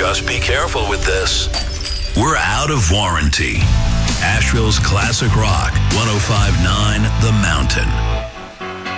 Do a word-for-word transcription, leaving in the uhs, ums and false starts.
Just be careful with this. We're out of warranty. Asheville's classic rock, one oh five point nine The Mountain.